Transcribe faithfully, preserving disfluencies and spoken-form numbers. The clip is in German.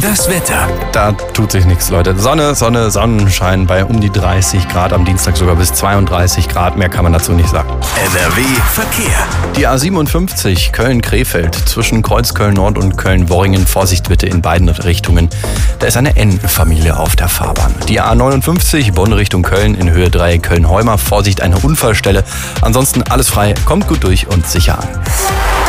Das Wetter. Da tut sich nichts, Leute. Sonne, Sonne, Sonnenschein bei um die dreißig Grad, am Dienstag sogar bis zweiunddreißig Grad. Mehr kann man dazu nicht sagen. N R W Verkehr. Die A siebenundfünfzig Köln-Krefeld zwischen Kreuzköln-Nord und Köln-Worringen. Vorsicht bitte in beiden Richtungen. Da ist eine Entenfamilie auf der Fahrbahn. Die A neunundfünfzig Bonn Richtung Köln in Höhe drei Köln-Heumer. Vorsicht, eine Unfallstelle. Ansonsten alles frei. Kommt gut durch und sicher an.